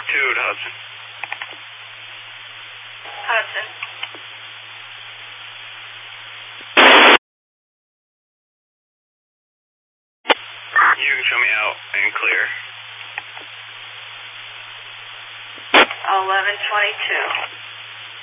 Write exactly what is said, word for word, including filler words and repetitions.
twenty-two to Hudson. Hudson. You can show me out and clear. eleven twenty-two.